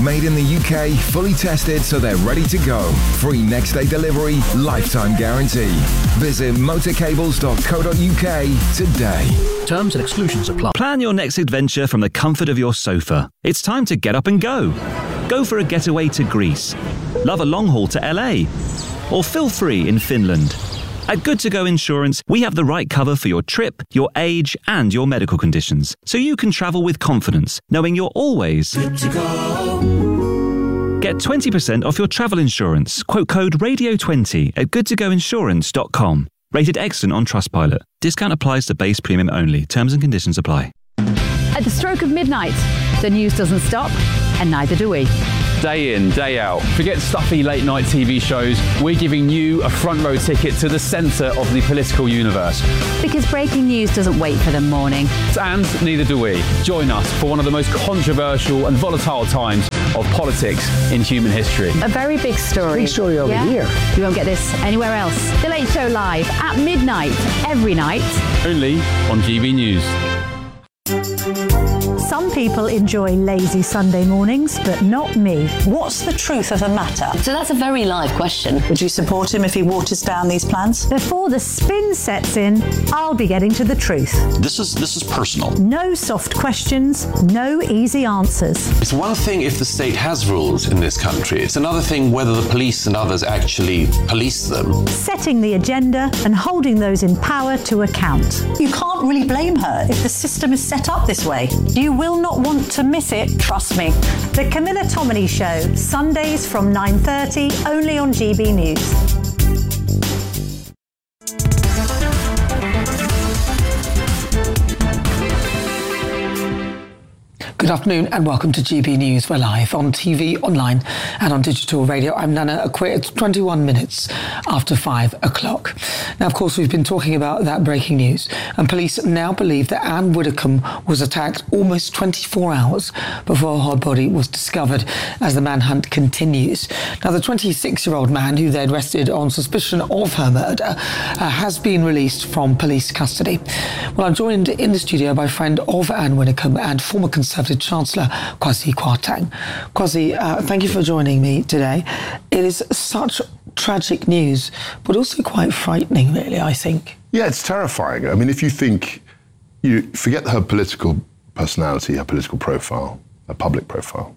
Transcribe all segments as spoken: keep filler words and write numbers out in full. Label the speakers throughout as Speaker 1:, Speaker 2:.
Speaker 1: Made in the U K, fully tested so they're ready to go. Free next day delivery, lifetime guarantee. Visit motorcables dot co dot uk today.
Speaker 2: Terms and exclusions apply.
Speaker 3: Plan your next adventure from the comfort of your sofa. It's time to get up and go. Go for a getaway to Greece. Love a long haul to L A. Or feel free in Finland. At Good To Go Insurance, we have the right cover for your trip, your age, and your medical conditions, so you can travel with confidence, knowing you're always good to go. Get twenty percent off your travel insurance. Quote code radio twenty at good to go insurance dot com. Rated excellent on Trustpilot. Discount applies to base premium only. Terms and conditions apply.
Speaker 4: At the stroke of midnight, the news doesn't stop, and neither do we.
Speaker 5: Day in, day out. Forget stuffy late night T V shows. We're giving you a front row ticket to the centre of the political universe.
Speaker 4: Because breaking news doesn't wait for the morning.
Speaker 5: And neither do we. Join us for one of the most controversial and volatile times of politics in human history.
Speaker 4: A very big story.
Speaker 6: Big story over
Speaker 4: yeah?
Speaker 6: here.
Speaker 4: You won't get this anywhere else. The Late Show Live at midnight, every night.
Speaker 5: Only on G B News.
Speaker 7: Some people enjoy lazy Sunday mornings, but not me.
Speaker 8: What's the truth of the matter?
Speaker 9: So that's a very live question.
Speaker 8: Would you support him if he waters down these plans?
Speaker 7: Before the spin sets in, I'll be getting to the truth.
Speaker 10: This is this is personal.
Speaker 7: No soft questions, no easy answers.
Speaker 11: It's one thing if the state has rules in this country. It's another thing whether the police and others actually police them.
Speaker 7: Setting the agenda and holding those in power to account.
Speaker 8: You can't really blame her if the system is set up this way.
Speaker 7: You will not want to miss it, trust me. The Camilla Tominey Show, Sundays from nine thirty, only on G B News.
Speaker 6: Good afternoon and welcome to G B News. We're live on T V, online and on digital radio. I'm Nana Akwe. It's twenty-one minutes after five o'clock. Now, of course, we've been talking about that breaking news, and police now believe that Anne Widdecombe was attacked almost twenty-four hours before her body was discovered as the manhunt continues. Now, the twenty-six-year-old man who they'd arrested on suspicion of her murder uh, has been released from police custody. Well, I'm joined in the studio by a friend of Anne Widdecombe and former Conservative Chancellor Kwasi Kwarteng. Kwasi, uh, thank you for joining me today. It is such tragic news, but also quite frightening, really, I think.
Speaker 12: Yeah, it's terrifying. I mean, if you think, you forget her political personality, her political profile, her public profile.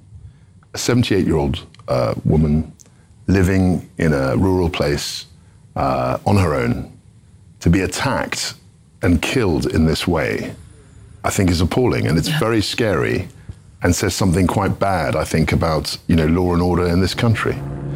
Speaker 12: A seventy-eight-year-old uh, woman living in a rural place uh, on her own, to be attacked and killed in this way, I think is appalling, and it's yeah. very scary and says something quite bad, I think, about, you know, law and order in this country.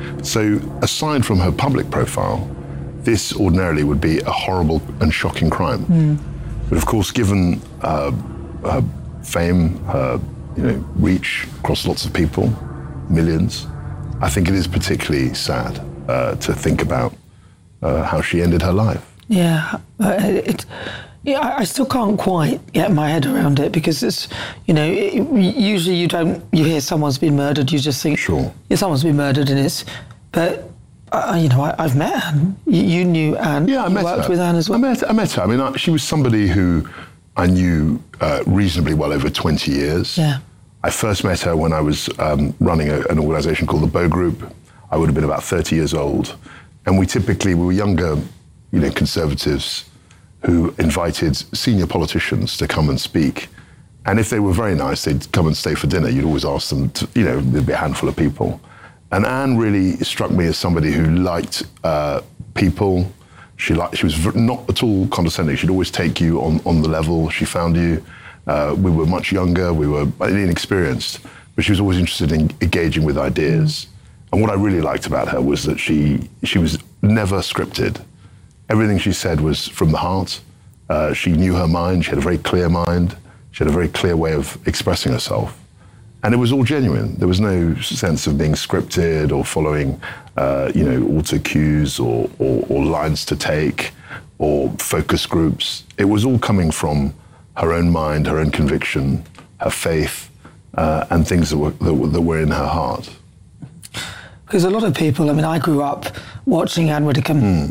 Speaker 12: So aside from her public profile, this ordinarily would be a horrible and shocking crime. Mm. But of course, given uh, her fame, her you know, reach across lots of people, millions, I think it is particularly sad uh, to think about uh, how she ended her life.
Speaker 6: Yeah, uh, it, yeah, I still can't quite get my head around it, because it's, you know, it, usually you don't, you hear someone's been murdered, you just think,
Speaker 12: sure,
Speaker 6: yeah, someone's been murdered, and it's, but, uh, you know, I, I've met Anne. You, you knew Anne.
Speaker 12: Yeah, I
Speaker 6: you
Speaker 12: met
Speaker 6: worked
Speaker 12: her.
Speaker 6: with Anne as well.
Speaker 12: I met, I met her. I mean, I, she was somebody who I knew uh, reasonably well over twenty years.
Speaker 6: Yeah.
Speaker 12: I first met her when I was um, running a, an organisation called the Bow Group. I would have been about thirty years old. And we typically, we were younger, you know, Conservatives who invited senior politicians to come and speak. And if they were very nice, they'd come and stay for dinner. You'd always ask them to, you know, there'd be a handful of people. And Anne really struck me as somebody who liked uh, people. She liked, she was not at all condescending. She'd always take you on, on the level. She found you. Uh, we were much younger. We were inexperienced. But she was always interested in engaging with ideas. And what I really liked about her was that she she was never scripted. Everything she said was from the heart. Uh, she knew her mind. She had a very clear mind. She had a very clear way of expressing herself. And it was all genuine. There was no sense of being scripted or following, uh, you know, auto cues or, or, or lines to take or focus groups. It was all coming from her own mind, her own conviction, her faith, uh, and things that were, that were, that were in her heart.
Speaker 6: Because a lot of people, I mean, I grew up watching Anne Widdecombe, mm.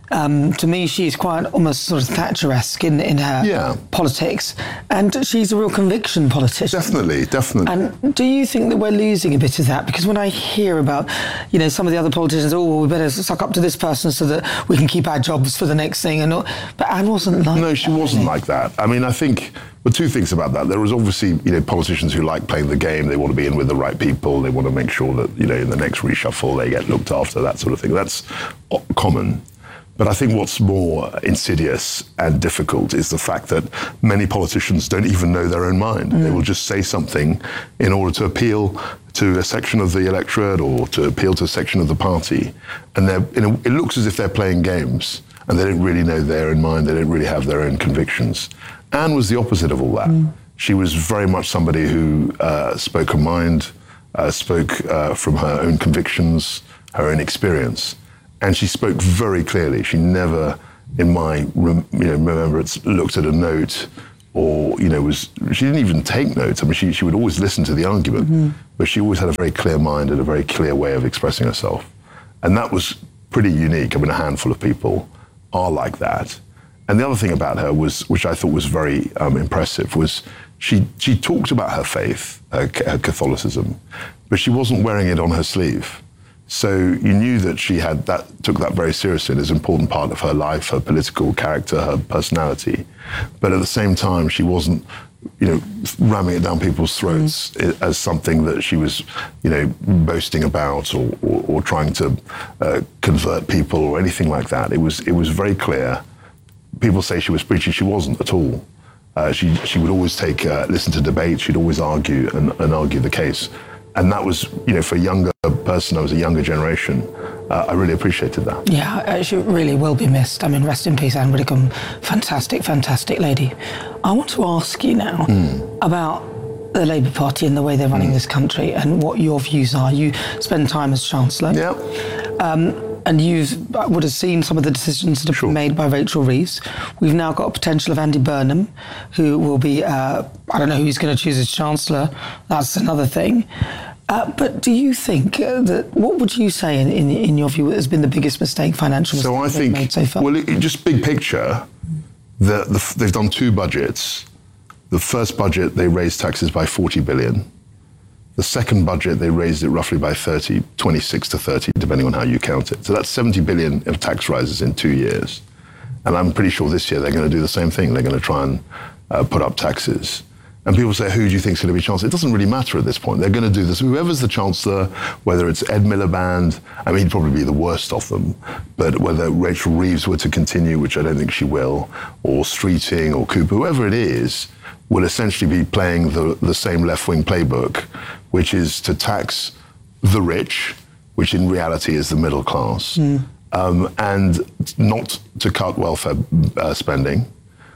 Speaker 6: Um, to me, she's quite almost sort of Thatcher-esque in, in her
Speaker 12: yeah.
Speaker 6: politics, and she's a real conviction politician.
Speaker 12: Definitely, definitely.
Speaker 6: And do you think that we're losing a bit of that? Because when I hear about, you know, some of the other politicians, oh, well, we better suck up to this person so that we can keep our jobs for the next thing, and all, but Anne wasn't like
Speaker 12: no,
Speaker 6: that.
Speaker 12: she wasn't
Speaker 6: really.
Speaker 12: like that. I mean, I think well, two things about that. There was obviously, you know, politicians who like playing the game. They want to be in with the right people. They want to make sure that, you know, in the next reshuffle they get looked after, that sort of thing. That's common. But I think what's more insidious and difficult is the fact that many politicians don't even know their own mind. Mm. They will just say something in order to appeal to a section of the electorate or to appeal to a section of the party. And they're, you know, it looks as if they're playing games and they don't really know their own mind. They don't really have their own convictions. Anne was the opposite of all that. Mm. She was very much somebody who uh, spoke her mind, uh, spoke uh, from her own convictions, her own experience. And she spoke very clearly. She never, in my you know, remembrance, looked at a note or, you know, was, she didn't even take notes. I mean, she, she would always listen to the argument, mm-hmm. but she always had a very clear mind and a very clear way of expressing herself. And that was pretty unique. I mean, a handful of people are like that. And the other thing about her was, which I thought was very um, impressive, was she, she talked about her faith, her, her Catholicism, but she wasn't wearing it on her sleeve. So you knew that she had that, took that very seriously as an important part of her life, her political character, her personality. But at the same time, she wasn't, you know, ramming it down people's throats mm. as something that she was, you know, boasting about or, or, or trying to uh, convert people or anything like that. It was, it was very clear. People say she was preachy. She wasn't at all. Uh, she, she would always take, uh, listen to debates. She'd always argue and, and argue the case. And that was, you know, for a younger person, I was a younger generation, uh, I really appreciated that.
Speaker 6: Yeah, uh, she really will be missed. I mean, rest in peace, Anne Widdecombe. Fantastic, fantastic lady. I want to ask you now mm. about the Labour Party and the way they're running mm. this country and what your views are. You spend time as Chancellor.
Speaker 12: Yeah.
Speaker 6: Um, and you would have seen some of the decisions that have sure. been made by Rachel Reeves. We've now got a potential of Andy Burnham, who will be, uh, I don't know who he's going to choose as Chancellor. That's another thing. Uh, but do you think uh, that, what would you say in, in, in your view has been the biggest mistake, financial mistake
Speaker 12: so I think,
Speaker 6: made so far?
Speaker 12: Well, it, just big picture, the, the, they've done two budgets. The first budget, they raised taxes by forty billion. The second budget, they raised it roughly by thirty, twenty-six to thirty, depending on how you count it. So that's seventy billion of tax rises in two years. And I'm pretty sure this year they're going to do the same thing. They're going to try and uh, put up taxes. And people say, who do you think is going to be Chancellor? It doesn't really matter at this point. They're going to do this. Whoever's the Chancellor, whether it's Ed Miliband, I mean, he'd probably be the worst of them, but whether Rachel Reeves were to continue, which I don't think she will, or Streeting or Cooper, whoever it is, will essentially be playing the, the same left-wing playbook, which is to tax the rich, which in reality is the middle class, mm. um, and not to cut welfare uh, spending.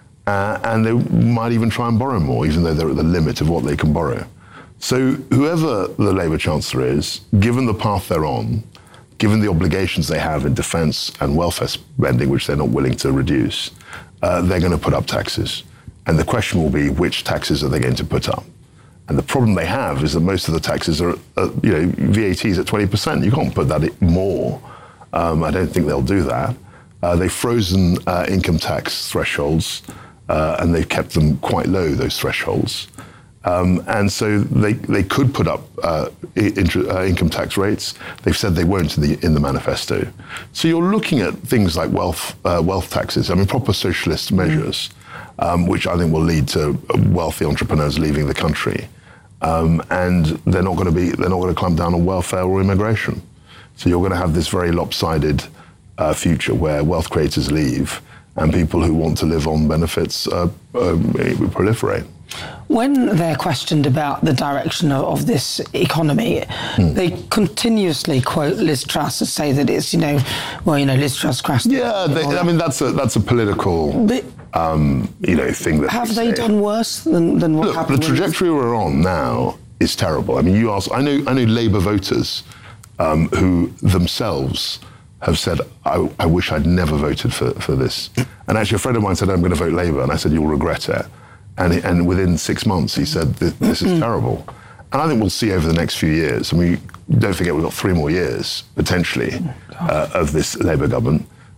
Speaker 12: Uh, and they might even try and borrow more, even though they're at the limit of what they can borrow. So whoever the Labour Chancellor is, given the path they're on, given the obligations they have in defence and welfare spending, which they're not willing to reduce, uh, they're going to put up taxes. And the question will be, which taxes are they going to put up? And the problem they have is that most of the taxes are, uh, you know, V A T is at twenty percent. You can't put that more. Um, I don't think they'll do that. Uh, they've frozen uh, income tax thresholds. Uh, and they've kept them quite low, those thresholds. Um, and so they, they could put up uh, inter, uh, income tax rates. They've said they won't in the, in the manifesto. So you're looking at things like wealth uh, wealth taxes, I mean, proper socialist measures, um, which I think will lead to wealthy entrepreneurs leaving the country. Um, and they're not going to be, they're not going to clamp down on welfare or immigration. So you're going to have this very lopsided uh, future where wealth creators leave and people who want to live on benefits uh, uh, proliferate.
Speaker 6: When they're questioned about the direction of, of this economy, hmm. they continuously quote Liz Truss and say that it's, you know, well, you know, Liz Truss crashed.
Speaker 12: Yeah, they, I mean, that's a that's a political, but, um, you know, thing that
Speaker 6: have
Speaker 12: they,
Speaker 6: they done worse than, than what
Speaker 12: Look,
Speaker 6: happened?
Speaker 12: The trajectory we're on now is terrible. I mean, you ask, I know, I know Labour voters um, who themselves have said, I, I wish I'd never voted for, for this. And actually a friend of mine said, I'm going to vote Labour. And I said, you'll regret it. And, he, and within six months, he said, this is terrible. And I think we'll see over the next few years. I mean, don't forget, we've got three more years, potentially, uh, of this Labour government.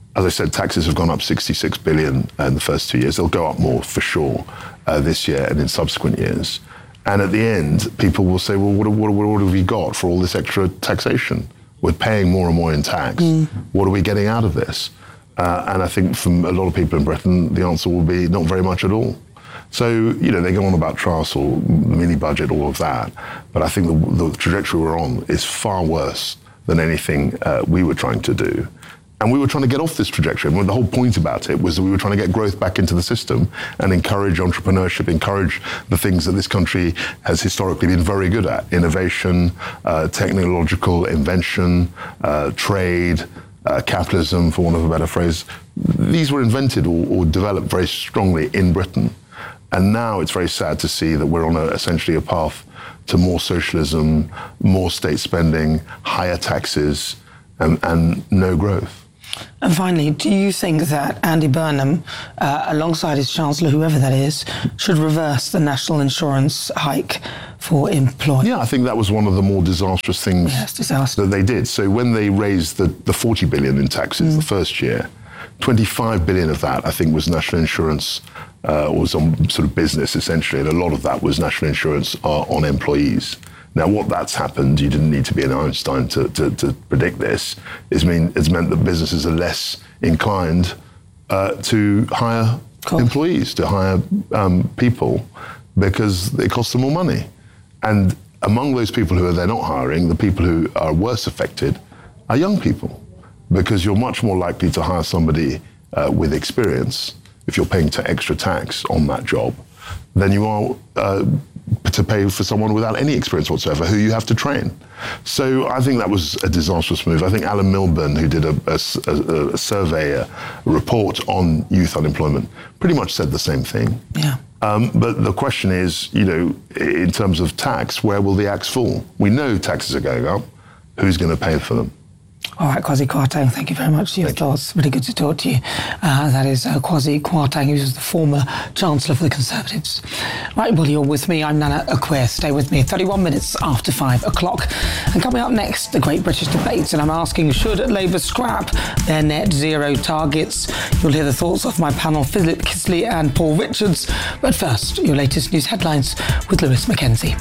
Speaker 12: As I said, taxes have gone up sixty-six billion in the first two years. They'll go up more for sure uh, this year and in subsequent years. And at the end, people will say, well, what, what, what have we got for all this extra taxation? We're paying more and more in tax. Mm. What are we getting out of this? Uh, and I think from a lot of people in Britain, the answer will be not very much at all. So, you know, they go on about Truss or mini budget, all of that. But I think the, the trajectory we're on is far worse than anything uh, we were trying to do. And we were trying to get off this trajectory. And the whole point about it was that we were trying to get growth back into the system and encourage entrepreneurship, encourage the things that this country has historically been very good at: innovation, uh, technological invention, uh, trade, uh, capitalism, for want of a better phrase. These were invented or, or developed very strongly in Britain. And now it's very sad to see that we're on a, essentially a path to more socialism, more state spending, higher taxes, and, and no growth.
Speaker 6: And finally, do you think that Andy Burnham, uh, alongside his Chancellor, whoever that is, should reverse the national insurance hike for employers?
Speaker 12: Yeah, I think that was one of the more disastrous things
Speaker 6: yes, disaster.
Speaker 12: that they did. So when they raised the, the forty billion in taxes mm. the first year, twenty-five billion of that, I think, was national insurance, uh, was on sort of business, essentially, and a lot of that was national insurance uh, on employees. Now, what that's happened, you didn't need to be an Einstein to, to, to predict this, is mean it's meant that businesses are less inclined uh, to hire cool. employees, to hire um, people, because it costs them more money. And among those people who are they're not hiring, the people who are worse affected are young people, because you're much more likely to hire somebody uh, with experience if you're paying to extra tax on that job than you are uh, to pay for someone without any experience whatsoever, who you have to train. So I think that was a disastrous move. I think Alan Milburn, who did a, a, a survey, a report on youth unemployment, pretty much said the same thing.
Speaker 6: Yeah.
Speaker 12: Um, but the question is, you know, in terms of tax, where will the axe fall? We know taxes are going up. Who's going to pay for them?
Speaker 6: All right, Kwasi Kwarteng, thank you very much for your thank thoughts. You. Really good to talk to you. Uh, that is uh, Kwasi Kwarteng, who was the former Chancellor for the Conservatives. Right, well, you're with me. I'm Nana Akua. Stay with me. thirty-one minutes after five o'clock. And coming up next, the Great British Debate. And I'm asking, should Labour scrap their net zero targets? You'll hear the thoughts of my panel, Philip Kisley and Paul Richards. But first, your latest news headlines with Lewis Mackenzie.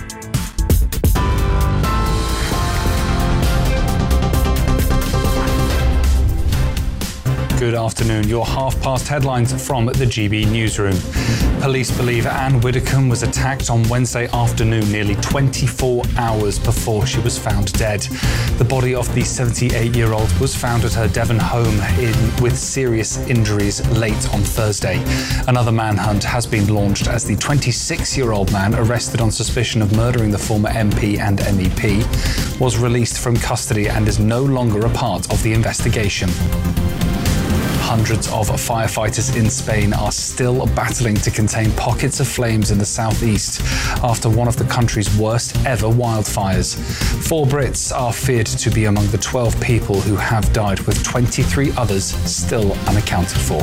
Speaker 2: Good afternoon. Your half-past headlines from the G B Newsroom. Police believe Anne Widdecombe was attacked on Wednesday afternoon, nearly twenty-four hours before she was found dead. The body of the seventy-eight-year-old was found at her Devon home in, with serious injuries late on Thursday. Another manhunt has been launched as the twenty-six-year-old man, arrested on suspicion of murdering the former M P and M E P, was released from custody and is no longer a part of the investigation. Hundreds of firefighters in Spain are still battling to contain pockets of flames in the southeast after one of the country's worst ever wildfires. Four Brits are feared to be among the twelve people who have died, with twenty-three others still unaccounted for.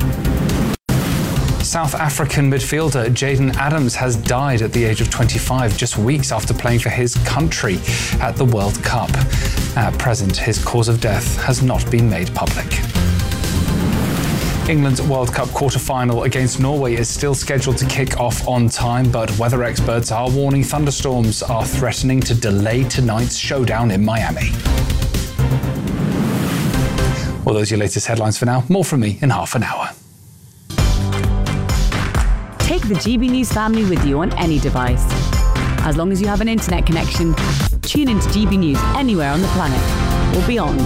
Speaker 2: South African midfielder Jayden Adams has died at the age of twenty-five, just weeks after playing for his country at the World Cup. At present, his cause of death has not been made public. England's World Cup quarter-final against Norway is still scheduled to kick off on time, but weather experts are warning thunderstorms are threatening to delay tonight's showdown in Miami. Well, those are your latest headlines for now. More from me in half an hour.
Speaker 4: Take the G B News family with you on any device. As long as you have an internet connection, tune into G B News anywhere on the planet or beyond.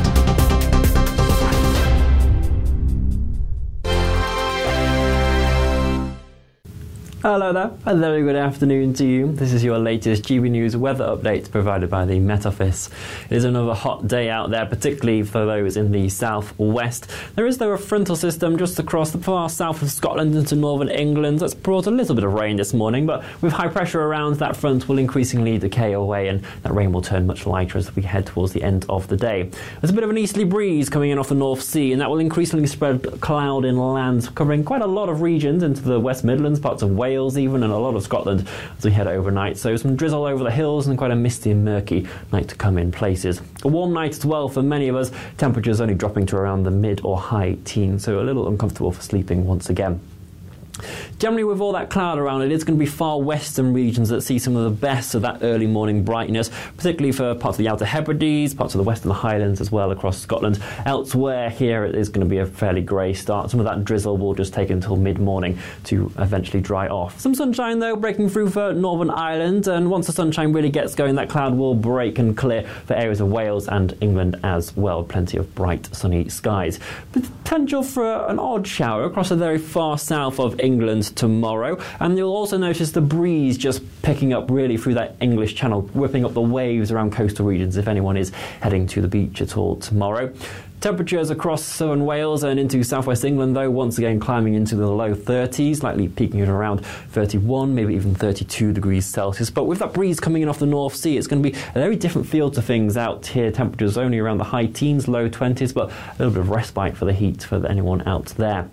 Speaker 10: Hello there, a very good afternoon to you. This is your latest G B News weather update provided by the Met Office. It is another hot day out there, particularly for those in the southwest. There is, though, a frontal system just across the far south of Scotland into northern England that's brought a little bit of rain this morning, but with high pressure around, that front will increasingly decay away and that rain will turn much lighter as we head towards the end of the day. There's a bit of an easterly breeze coming in off the North Sea, and that will increasingly spread cloud inland, covering quite a lot of regions into the West Midlands, parts of Wales, Wales even, and a lot of Scotland as we head overnight. So some drizzle over the hills and quite a misty and murky night to come in places. A warm night as well for many of us. Temperatures only dropping to around the mid or high teens, so a little uncomfortable for sleeping once again. Generally, with all that cloud around it, it's going to be far western regions that see some of the best of that early morning brightness, particularly for parts of the Outer Hebrides, parts of the Western Highlands as well across Scotland. Elsewhere here, it is going to be a fairly grey start. Some of that drizzle will just take until mid-morning to eventually dry off. Some sunshine, though, breaking through for Northern Ireland, and once the sunshine really gets going, that cloud will break and clear for areas of Wales and England as well. Plenty of bright, sunny skies. Potential for an odd shower across the very far south of England tomorrow, and you'll also notice the breeze just picking up really through that English Channel, whipping up the waves around coastal regions if anyone is heading to the beach at all tomorrow. Temperatures across southern Wales and into southwest England, though, once again climbing into the low thirties, likely peaking at around thirty-one, maybe even thirty-two degrees Celsius. But with that breeze coming in off the North Sea, it's going to be a very different feel to things out here. Temperatures only around the high teens, low twenties, but a little bit of respite for the heat for anyone out there.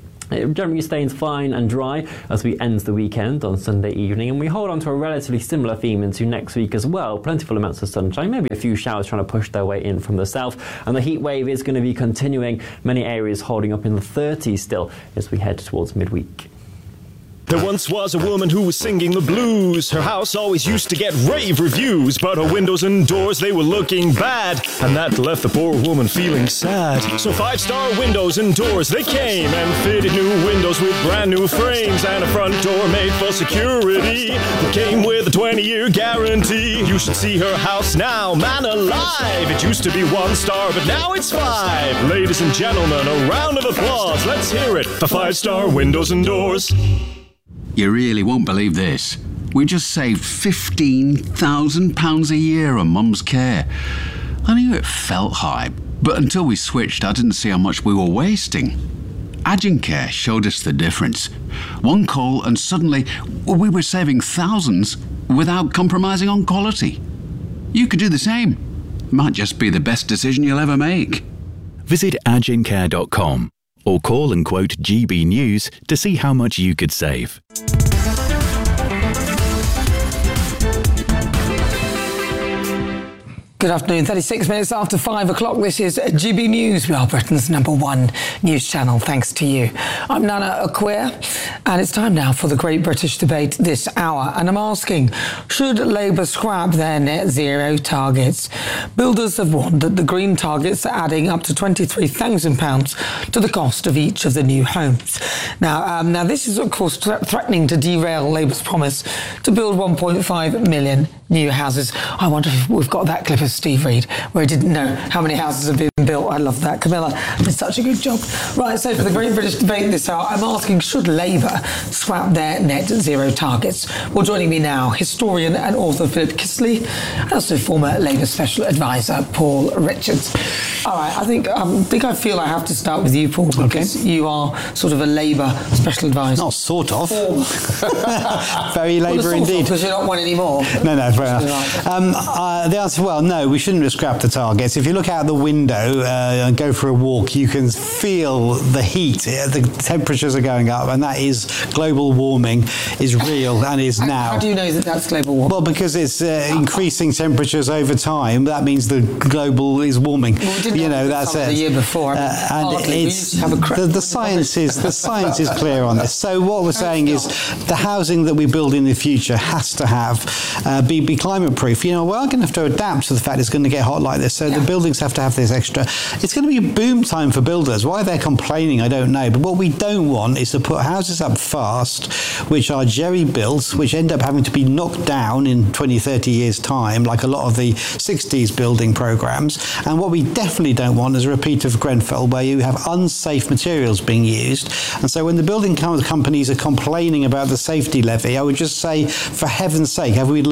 Speaker 10: It generally stays fine and dry as we end the weekend on Sunday evening, and we hold on to a relatively similar theme into next week as well. Plentiful amounts of sunshine, maybe a few showers trying to push their way in from the south, and the heat wave is going to be continuing. Many areas holding up in the thirties still as we head towards midweek.
Speaker 13: There once was a woman who was singing the blues. Her house always used to get rave reviews, but her windows and doors, they were looking bad, and that left the poor woman feeling sad. So five-star windows and doors, they came and fitted new windows with brand new frames and a front door made for security that came with a twenty-year guarantee. You should see her house now, man alive. It used to be one star, but now it's five. Ladies and gentlemen, a round of applause. Let's hear it for five-star windows and doors.
Speaker 14: You really won't believe this. We just saved fifteen thousand pounds a year on Mum's care. I knew it felt high, but until we switched, I didn't see how much we were wasting. Agencare showed us the difference. One call and suddenly we were saving thousands without compromising on quality. You could do the same. Might just be the best decision you'll ever make.
Speaker 15: Visit agencare dot com. or call and quote G B News to see how much you could save.
Speaker 6: Good afternoon, thirty-six minutes after five o'clock. This is G B News. We are Britain's number one news channel, thanks to you. I'm Nana Acquia, and it's time now for the Great British Debate this hour. And I'm asking, should Labour scrap their net zero targets? Builders have warned that the green targets are adding up to twenty-three thousand pounds to the cost of each of the new homes. Now, um, now this is, of course, th- threatening to derail Labour's promise to build one point five million new houses. I wonder if we've got that clip of Steve Reed, where he didn't know how many houses have been built. I love that. Camilla did such a good job. Right, so for the Great British Debate this hour, I'm asking, should Labour scrap their net zero targets? Well, joining me now, historian and author Philip Kisley, and also former Labour Special Advisor Paul Richards. All right, I think um, I think I feel I have to start with you, Paul, because okay. you are sort of a Labour Special Advisor.
Speaker 16: Not sort of. Very Labour
Speaker 6: well,
Speaker 16: indeed.
Speaker 6: Because you're not one anymore.
Speaker 16: No, no, fair enough. Um, uh, the answer, well, no, we shouldn't scrap the targets. If you look out the window uh, and go for a walk, you can feel the heat. The temperatures are going up, and that is global warming is real and is now.
Speaker 6: How do you know that that's global warming?
Speaker 16: Well, because it's uh, increasing temperatures over time. That means the global is warming.
Speaker 6: Well, we didn't
Speaker 16: you know,
Speaker 6: that's
Speaker 16: it.
Speaker 6: The year before,
Speaker 16: uh, and
Speaker 6: hardly.
Speaker 16: it's the, the science is the science is clear on this. So what we're saying is the housing that we build in the future has to have uh, be, be climate proof. You know, we're going to have to adapt to the fact it's going to get hot like this. So yeah. the buildings have to have this extra. It's going to be a boom time for builders. Why they're complaining, I don't know. But what we don't want is to put houses up fast, which are jerry built, which end up having to be knocked down in twenty, thirty years' time, like a lot of the sixties building programmes. And what we definitely don't want is a repeat of Grenfell, where you have unsafe materials being used. And so when the building companies are complaining about the safety levy, I would just say, for heaven's sake, have we learned nothing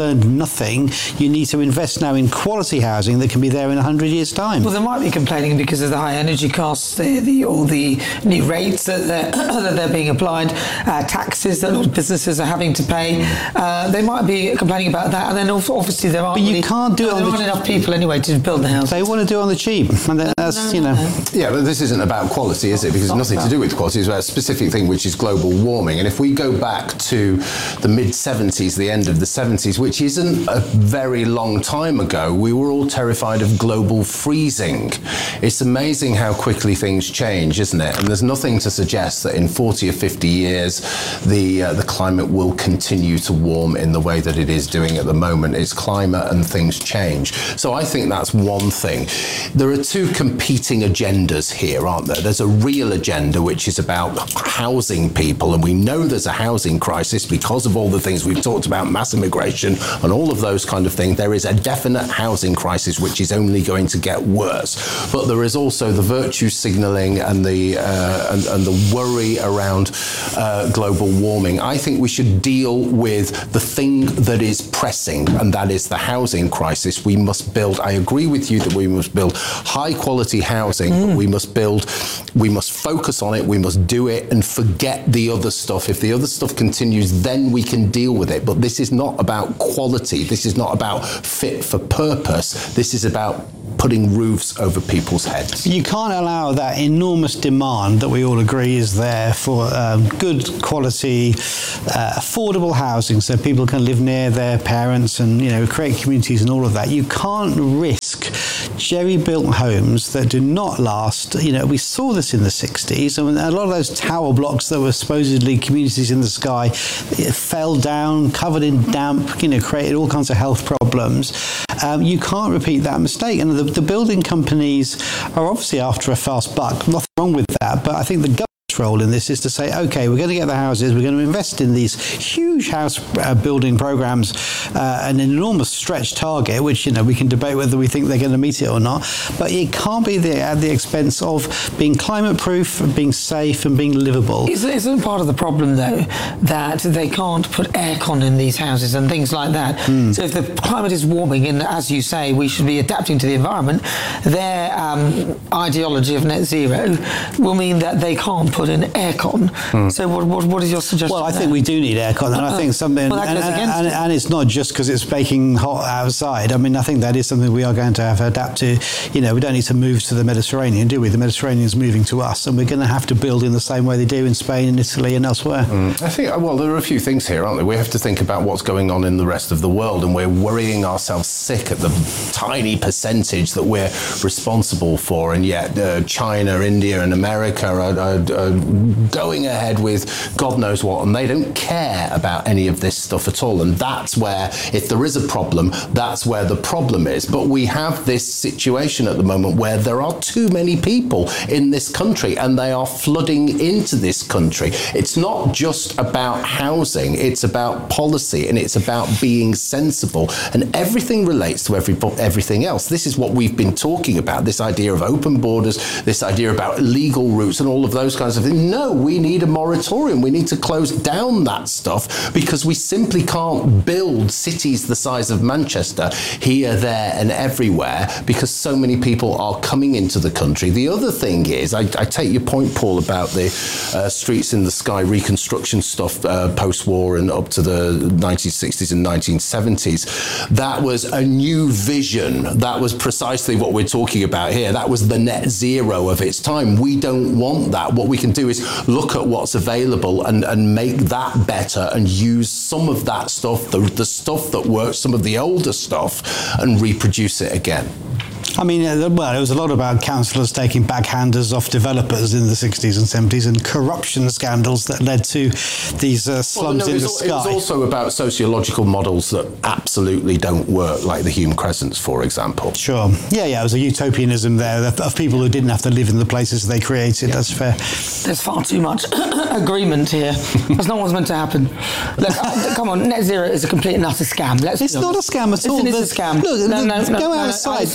Speaker 16: nothing. You need to invest now in quality housing that can be there in one hundred years' time.
Speaker 6: Well, they might be complaining because of the high energy costs, the, the, or the new rates that they're, that they're being applied, uh, taxes that a lot of businesses are having to pay. Uh, they might be complaining about that, and then obviously there aren't,
Speaker 16: but you
Speaker 6: really,
Speaker 16: can't do
Speaker 6: there
Speaker 16: it on
Speaker 6: aren't
Speaker 16: the,
Speaker 6: enough people anyway to build the house.
Speaker 16: They want to do it on the cheap, and that's,
Speaker 6: no, no,
Speaker 16: you know.
Speaker 6: No.
Speaker 11: Yeah, but this isn't about quality, is it? Because it's nothing to do with quality. It's about a specific thing, which is global warming. And if we go back to the mid-seventies, the end of the seventies, which isn't a very long time ago, we were all terrified of global freezing. It's amazing how quickly things change, isn't it? And there's nothing to suggest that in forty or fifty years, the uh, the climate will continue to warm in the way that it is doing at the moment. It's climate and things change. So I think that's one thing. There are two competing agendas here, aren't there? There's a real agenda, which is about housing people, and we know there's a housing crisis because of all the things we've talked about, mass immigration and all of those kind of things. There is a definite housing crisis which is only going to get worse. But there is also the virtue signalling and the uh, and, and the worry around uh, global warming. I think we should deal with the thing that is pressing, and that is the housing crisis. We must build, I agree with you that we must build high quality housing, mm. but we must build, we must focus on it, we must do it and forget the other stuff. If the other stuff continues, then we can deal with it. But this is not about quality. This is not about fit for purpose. This is about putting roofs over people's heads.
Speaker 16: You can't allow that enormous demand that we all agree is there for um, good quality, uh, affordable housing so people can live near their parents and, you know, create communities and all of that. You can't risk jerry-built homes that do not last. You know, we saw this in the sixties. I mean, a lot of those tower blocks that were supposedly communities in the sky, it fell down, covered in damp, you know, created all kinds of health problems. Um, you can't repeat that mistake. And the, the building companies are obviously after a fast buck. Nothing wrong with that. But I think the government's role in this is to say, okay, we're going to get the houses, we're going to invest in these huge house uh, building programs, uh, an enormous stretch target, which, you know, we can debate whether we think they're going to meet it or not, but it can't be the, at the expense of being climate proof, being safe and being livable.
Speaker 6: Isn't, isn't part of the problem, though, that they can't put aircon in these houses and things like that? Mm. So if the climate is warming, and as you say, we should be adapting to the environment, their um, ideology of net zero will mean that they can't put in aircon. Mm. So what, what what is your suggestion?
Speaker 16: Well, I
Speaker 6: there?
Speaker 16: think we do need aircon, and I think something,
Speaker 6: well,
Speaker 16: and, and, and,
Speaker 6: it.
Speaker 16: and it's not just because it's baking hot outside. I mean, I think that is something we are going to have to adapt to. You know, we don't need to move to the Mediterranean, do we? The Mediterranean is moving to us, and we're going to have to build in the same way they do in Spain and Italy and elsewhere.
Speaker 11: Mm. I think, well, there are a few things here, aren't there? We have to think about what's going on in the rest of the world, and we're worrying ourselves sick at the tiny percentage that we're responsible for, and yet uh, China, India and America are, are, are going ahead with God knows what, and they don't care about any of this stuff at all. And that's where, if there is a problem, that's where the problem is. But we have this situation at the moment where there are too many people in this country, and they are flooding into this country. It's not just about housing, it's about policy, and it's about being sensible, and everything relates to every, everything else. This is what we've been talking about, this idea of open borders, this idea about legal routes and all of those kinds of things. No, we need a moratorium. We need to close down that stuff because we simply can't build cities the size of Manchester here, there and everywhere because so many people are coming into the country. The other thing is, I, I take your point, Paul, about the uh, Streets in the Sky reconstruction stuff uh, post-war and up to the nineteen sixties and nineteen seventies. That was a new vision. That was precisely what we're talking about here. That was the net zero of its time. We don't want that. What we can do is look at what's available and, and make that better and use some of that stuff, the, the stuff that works, some of the older stuff, and reproduce it again.
Speaker 16: I mean, well, it was a lot about councillors taking backhanders off developers in the sixties and seventies and corruption scandals that led to these uh, slums
Speaker 11: well, no,
Speaker 16: in the
Speaker 11: al-
Speaker 16: sky.
Speaker 11: It was also about sociological models that absolutely don't work, like the Hume Crescents, for example.
Speaker 16: Sure. Yeah, yeah, it was a utopianism there of, of people who didn't have to live in the places they created. Yeah. That's fair.
Speaker 6: There's far too much agreement here. That's not what's meant to happen. Look, uh, come on, net zero is a complete and utter scam. Let's
Speaker 16: it's not a scam at all.
Speaker 6: It's, it's a scam.
Speaker 16: Look,
Speaker 6: no, no,
Speaker 16: go
Speaker 6: no,
Speaker 16: outside.
Speaker 6: No, to the two of you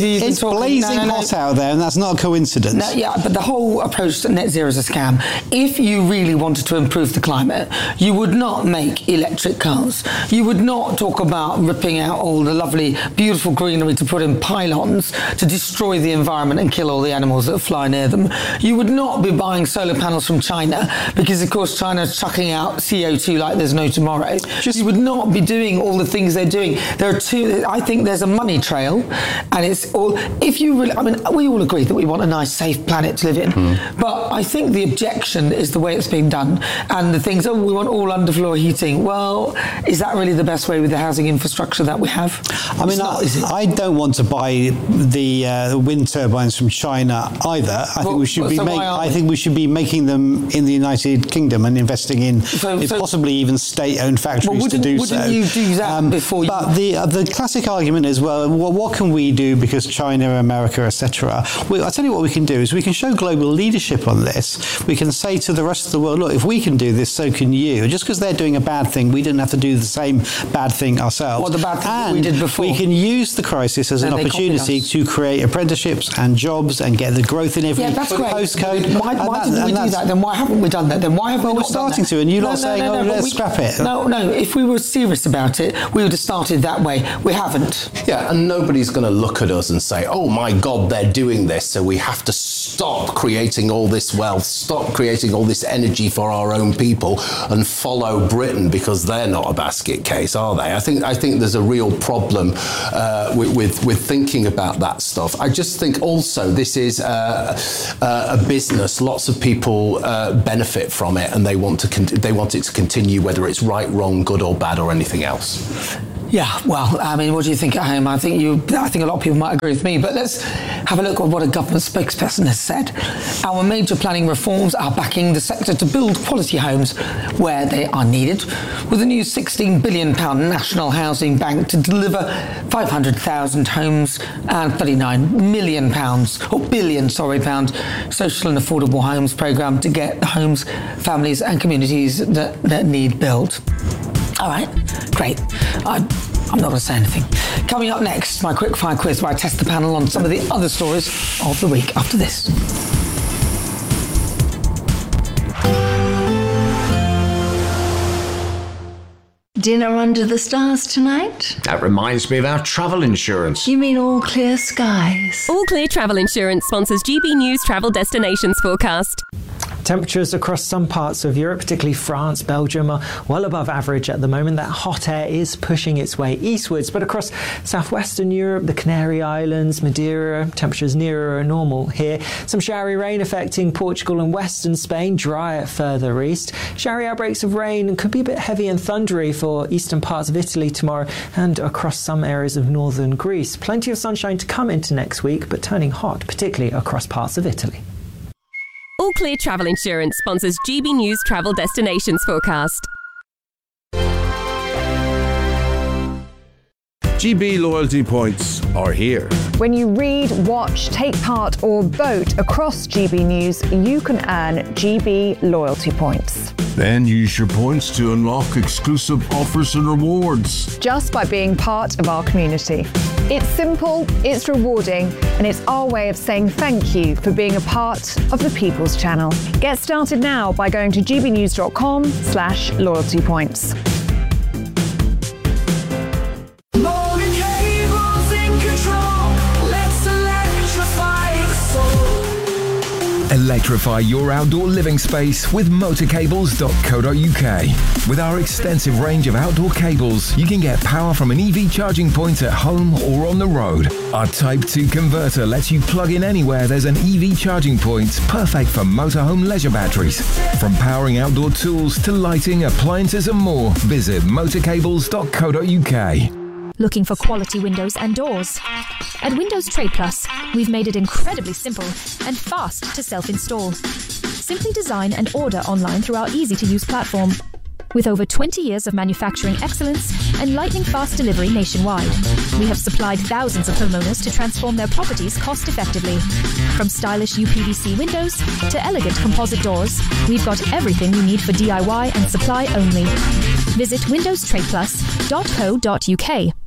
Speaker 6: T Vs.
Speaker 16: It's blazing no, no, no. hot out there, and that's not a coincidence.
Speaker 6: No, yeah, but the whole approach to net zero is a scam. If you really wanted to improve the climate, you would not make electric cars. You would not talk about ripping out all the lovely, beautiful greenery to put in pylons to destroy the environment and kill all the animals that fly near them. You would not be buying solar panels from China because, of course, China's chucking out C O two like there's no tomorrow. Just, you would not be doing all the things they're doing. There are two. I think there's a money trail, and it's all. If you really, I mean, we all agree that we want a nice, safe planet to live in, mm. but I think the objection is the way it's being done, and the things. Oh, we want all underfloor heating. Well, is that really the best way with the housing infrastructure that we have?
Speaker 16: I mean, not, I, I don't want to buy the uh, wind turbines from China either. I well, think we should be. So make, I we? think we should be making them in the United Kingdom and investing in, so, in so, possibly even state-owned factories
Speaker 6: well,
Speaker 16: to do
Speaker 6: wouldn't
Speaker 16: so.
Speaker 6: You do that um, before you?
Speaker 16: But the uh, the classic argument is, well, well, what can we do because China, America, et cetera. Well, I tell you what we can do is we can show global leadership on this. We can say to the rest of the world, look, if we can do this, so can you. And just because they're doing a bad thing, we don't have to do the same bad thing ourselves.
Speaker 6: Well, the bad thing
Speaker 16: and
Speaker 6: that we did before.
Speaker 16: We can use the crisis as and an opportunity to create apprenticeships and jobs and get the growth in every
Speaker 6: yeah, that's
Speaker 16: postcode.
Speaker 6: Why, why didn't we do that? Then why haven't we done that? Then why have
Speaker 16: well,
Speaker 6: we
Speaker 16: we're
Speaker 6: not
Speaker 16: starting
Speaker 6: done that?
Speaker 16: to, and you're
Speaker 6: no,
Speaker 16: not
Speaker 6: no,
Speaker 16: saying,
Speaker 6: no, no,
Speaker 16: oh,
Speaker 6: no,
Speaker 16: let's
Speaker 6: we,
Speaker 16: scrap it.
Speaker 6: No, no. If we were serious about it, we would have started that way. We haven't.
Speaker 11: Yeah, and nobody's going to look at us and say, oh my God, they're doing this, so we have to stop creating all this wealth, stop creating all this energy for our own people and follow Britain because they're not a basket case, are they? I think I think there's a real problem uh, with, with, with thinking about that stuff. I just think also this is uh, uh, a business. Lots of people uh, benefit from it and they want to con- they want it to continue, whether it's right, wrong, good or bad or anything else.
Speaker 6: Yeah, well, I mean, what do you think at home? I think you, I think a lot of people might agree with me, but let's have a look at what a government spokesperson has said. Our major planning reforms are backing the sector to build quality homes where they are needed, with a new sixteen billion pounds national housing bank to deliver five hundred thousand homes and thirty-nine million pounds, or billion, sorry, pound social and affordable homes programme to get the homes, families and communities that, that need built. All right, great. I, I'm not going to say anything. Coming up next, my quick fire quiz where I test the panel on some of the other stories of the week after this.
Speaker 17: Dinner under the stars tonight?
Speaker 18: That reminds me of our travel insurance.
Speaker 17: You mean All Clear Skies?
Speaker 19: All Clear Travel Insurance sponsors G B News Travel Destinations Forecast.
Speaker 20: Temperatures across some parts of Europe, particularly France, Belgium, are well above average at the moment. That hot air is pushing its way eastwards, but across southwestern Europe, the Canary Islands, Madeira, temperatures nearer normal here. Some showery rain affecting Portugal and western Spain, drier further east. Showery outbreaks of rain could be a bit heavy and thundery for eastern parts of Italy tomorrow and across some areas of northern Greece. Plenty of sunshine to come into next week, but turning hot, particularly across parts of Italy.
Speaker 19: All Clear Travel Insurance sponsors G B News Travel Destinations Forecast.
Speaker 21: G B loyalty points are here.
Speaker 22: When you read, watch, take part or vote across G B News, you can earn G B loyalty points.
Speaker 21: Then use your points to unlock exclusive offers and rewards.
Speaker 22: Just by being part of our community. It's simple, it's rewarding, and it's our way of saying thank you for being a part of the People's Channel. Get started now by going to gbnews.com slash loyalty points.
Speaker 1: Electrify your outdoor living space with motor cables dot co dot U K. With our extensive range of outdoor cables, you can get power from an E V charging point at home or on the road. Our Type two converter lets you plug in anywhere there's an E V charging point, perfect for motorhome leisure batteries. From powering outdoor tools to lighting, appliances and more, visit motor cables dot co dot U K.
Speaker 23: Looking for quality windows and doors? At Windows Trade Plus, we've made it incredibly simple and fast to self-install. Simply design and order online through our easy-to-use platform. With over twenty years of manufacturing excellence and lightning-fast delivery nationwide, we have supplied thousands of homeowners to transform their properties cost-effectively. From stylish U P V C windows to elegant composite doors, we've got everything you need for D I Y and supply only. Visit windows trade plus dot co dot U K.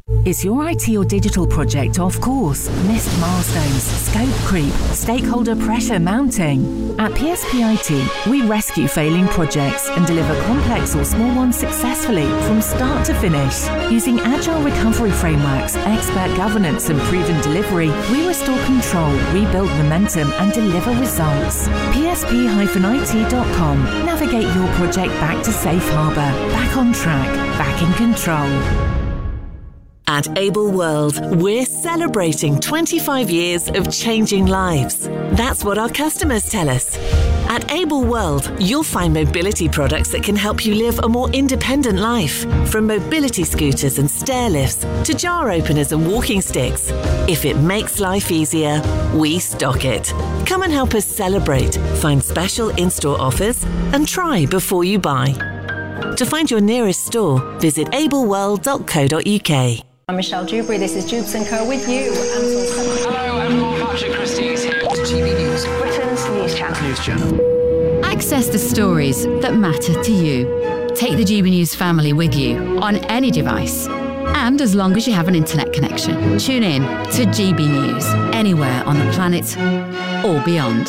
Speaker 3: Is your I T or digital project off course? Missed milestones, scope creep, stakeholder pressure mounting? At P S P I T, we rescue failing projects and deliver complex or small ones successfully from start to finish. Using agile recovery frameworks, expert governance and proven delivery, we restore control, rebuild momentum and deliver results. P S P I T dot com. Navigate your project back to safe harbour, back on track, back in control.
Speaker 5: At Able World, we're celebrating twenty-five years of changing lives. That's what our customers tell us. At Able World, you'll find mobility products that can help you live a more independent life. From mobility scooters and stair lifts to jar openers and walking sticks. If it makes life easier, we stock it. Come and help us celebrate, find special in-store offers, and try before you buy. To find your nearest store, visit able world dot co dot U K.
Speaker 9: I'm Michelle Dewberry, this is Jubes and Co with you.
Speaker 24: Hello everyone, Patrick Christie is here to G B News,
Speaker 9: Britain's news channel.
Speaker 24: News channel.
Speaker 25: Access the stories that matter to you. Take the G B News family with you on any device. And as long as you have an internet connection, tune in to G B News anywhere on the planet or beyond.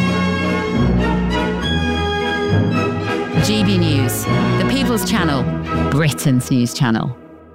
Speaker 25: G B News, the People's Channel, Britain's news channel.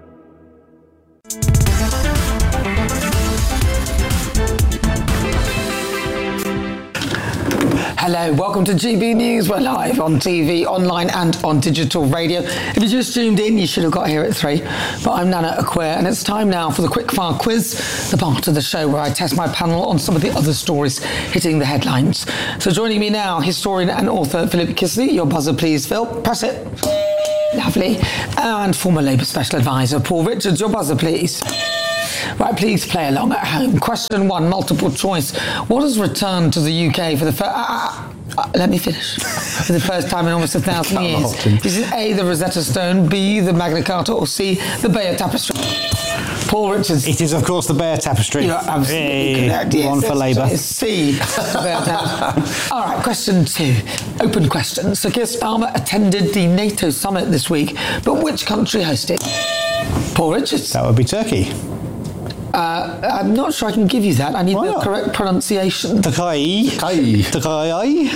Speaker 6: Hello, welcome to G B News. We're live on T V, online and on digital radio. If you just tuned in, you should have got here at three. But I'm Nana Acquare, and it's time now for the Quickfire Quiz, the part of the show where I test my panel on some of the other stories hitting the headlines. So joining me now, historian and author Philip Kisley. Your buzzer, please, Phil. Press it. Lovely. And former Labour Special Advisor Paul Richards. Your buzzer, please. Right, please play along at home. Question one, multiple choice. What has returned to the U K for the first... Uh, uh, let me finish. For the first time in almost a thousand years. Is it A, the Rosetta Stone, B, the Magna Carta, or C, the Bayeux Tapestry? Paul Richards.
Speaker 16: It is, of course, the Bayeux Tapestry.
Speaker 6: You're absolutely
Speaker 16: hey,
Speaker 6: correct. Yes,
Speaker 16: one for Labour.
Speaker 6: It's C, the Bayeux Tapestry. All right, question two. Open question. Sir Keir Starmer attended the NATO summit this week, but which country hosted? Paul Richards.
Speaker 16: That would be Turkey.
Speaker 6: Uh, I'm not sure I can give you that. I need Why the not? correct pronunciation.
Speaker 16: Turkey.
Speaker 6: Turkey.
Speaker 16: Turkey.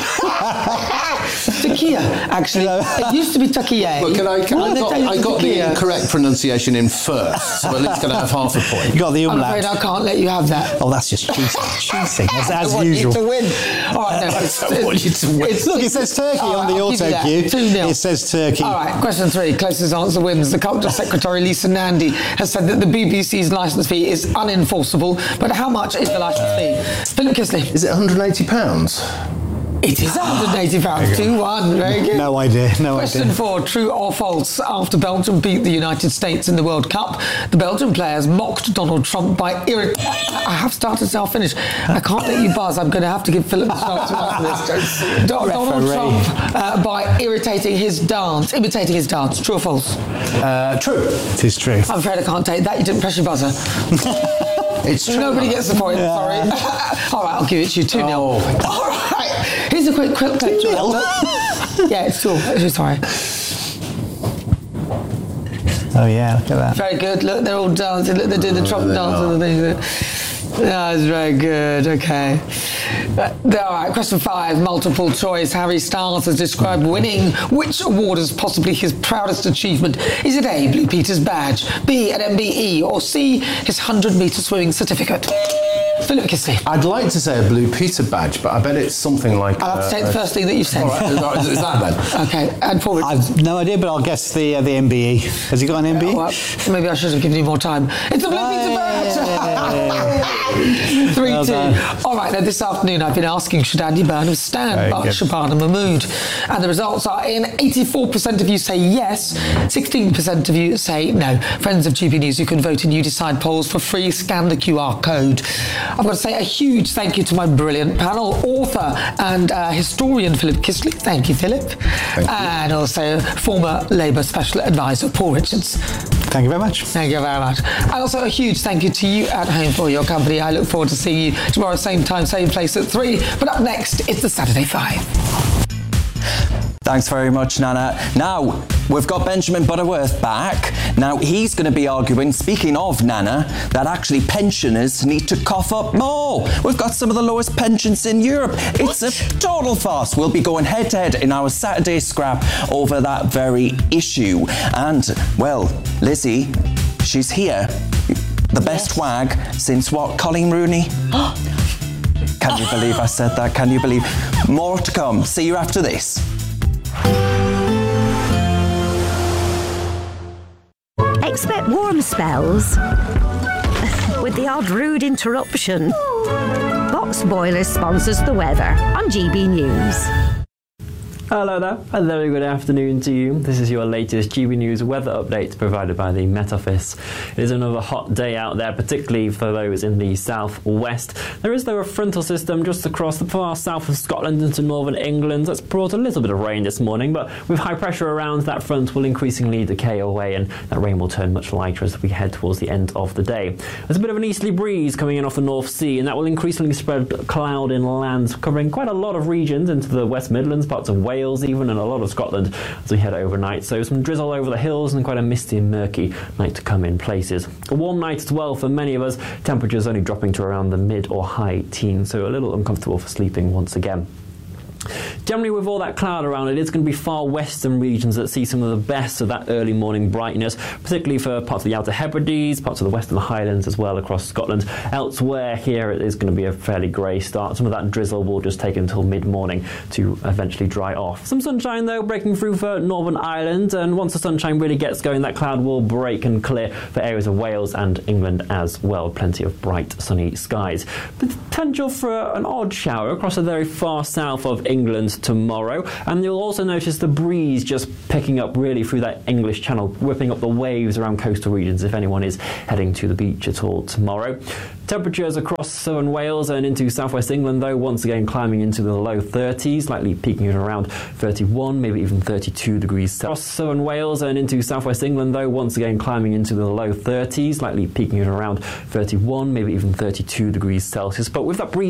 Speaker 6: Turkey, actually. It used to be Turkey.
Speaker 11: Well, can I, can I got, I got the correct pronunciation in first, so at least going to have half a point.
Speaker 16: You got the umlaut.
Speaker 6: I'm afraid I can't let you have that.
Speaker 16: Oh, that's just cheating. cheating, as, as
Speaker 6: I want
Speaker 16: usual.
Speaker 6: You to win. All right, no, it's,
Speaker 11: I want you to win.
Speaker 6: It's,
Speaker 16: Look, it says Turkey
Speaker 6: oh,
Speaker 16: on the
Speaker 6: I'll
Speaker 16: auto cue.
Speaker 6: two nil.
Speaker 16: It says Turkey.
Speaker 6: All right, question three. Closest answer wins. The Culture Secretary, Lisa Nandy, has said that the B B C's licence fee is unenforceable. But how much is the licence fee? Philip Kisley.
Speaker 11: Is it one hundred eighty pounds?
Speaker 6: It is one hundred eighty pounds. two one. Very good.
Speaker 16: No idea. No
Speaker 6: Question
Speaker 16: idea.
Speaker 6: four. True or false? After Belgium beat the United States in the World Cup, the Belgian players mocked Donald Trump by irrit... I have started, so I'll finish. I can't let you buzz. I'm going to have to give Philip a chance to answer this. Don- Donald Trump uh, by irritating his dance, imitating his dance. True or false?
Speaker 11: Uh, true.
Speaker 16: It is true.
Speaker 6: I'm afraid I can't take that. You didn't press your buzzer.
Speaker 11: It's true.
Speaker 6: Nobody gets the point.
Speaker 16: Yeah.
Speaker 6: Sorry. All right, I'll give it to you. two nil.
Speaker 11: Oh.
Speaker 6: All right. Here's a quick, quick clip. Yeah, it's two. Sorry.
Speaker 16: Oh, yeah, look at that.
Speaker 6: Very good. Look, they're all dancing. Look, they're doing the Trump dance and the thing. That's very good. Okay. Uh, all right. Question five. Multiple choice. Harry Styles has described winning which award as possibly his proudest achievement. Is it A, Blue Peter's badge, B, an M B E, or C, his one hundred metre swimming certificate? Philip Kisley.
Speaker 11: I'd like to say a Blue Peter badge, but I bet it's something like...
Speaker 6: I'll have to take uh, the first thing that you said.
Speaker 11: All right, is, is that then?
Speaker 6: Okay, and Paul Richards.
Speaker 16: I've no idea, but I'll guess the uh, the M B E. Has he got an M B E?
Speaker 6: Oh, well, maybe I should have given you more time. It's a Blue Peter badge! three two. Well All right, now this afternoon I've been asking should Andy Burnham stand Very by good. Shabana Mahmood? And the results are in. eighty-four percent of you say yes, sixteen percent of you say no. Friends of G B News, you can vote in You Decide polls for free. Scan the Q R code. I've got to say a huge thank you to my brilliant panel, author and uh, historian Philip Kisley. Thank you, Philip.
Speaker 11: Thank
Speaker 6: and
Speaker 11: you.
Speaker 6: also former Labour Special Advisor Paul Richards.
Speaker 16: Thank you very much.
Speaker 6: Thank you very much. And also a huge thank you to you at home for your company. I look forward to seeing you tomorrow, same time, same place at three. But up next, it's the Saturday Five.
Speaker 2: Thanks very much, Nana. Now, we've got Benjamin Butterworth back. Now, he's going to be arguing, speaking of Nana, that actually pensioners need to cough up more. We've got some of the lowest pensions in Europe. It's a total farce. We'll be going head-to-head in our Saturday scrap over that very issue. And, well, Lizzie, she's here. The best wag since what, Colleen Rooney? Can you believe I said that? Can you believe? More to come. See you after this.
Speaker 4: Expect warm spells with the odd rude interruption. Box Boilers sponsors the weather on G B News.
Speaker 10: Hello there, a very good afternoon to you. This is your latest G B News weather update provided by the Met Office. It is another hot day out there, particularly for those in the southwest. There is though a frontal system just across the far south of Scotland into northern England that's brought a little bit of rain this morning, but with high pressure around, that front will increasingly decay away and that rain will turn much lighter as we head towards the end of the day. There's a bit of an easterly breeze coming in off the North Sea, and that will increasingly spread cloud inland, covering quite a lot of regions into the West Midlands, parts of Wales, even, and a lot of Scotland as we head overnight. So some drizzle over the hills and quite a misty and murky night to come in places. A warm night as well for many of us. Temperatures only dropping to around the mid or high teens, so a little uncomfortable for sleeping once again. Generally, with all that cloud around it, it's going to be far western regions that see some of the best of that early morning brightness, particularly for parts of the Outer Hebrides, parts of the Western Highlands as well across Scotland. Elsewhere here, it is going to be a fairly grey start. Some of that drizzle will just take until mid-morning to eventually dry off. Some sunshine, though, breaking through for Northern Ireland, and once the sunshine really gets going, that cloud will break and clear for areas of Wales and England as well. Plenty of bright, sunny skies. Potential for an odd shower across the very far south of England tomorrow, and you'll also notice the breeze just picking up really through that English Channel, whipping up the waves around coastal regions if anyone is heading to the beach at all tomorrow. Temperatures across southern Wales and into southwest England, though, once again climbing into the low thirties, likely peaking at around thirty-one, maybe even thirty-two degrees. Across southern Wales and into southwest England, though, once again climbing into the low thirties, likely peaking at around thirty-one, maybe even thirty-two degrees Celsius. But with that breeze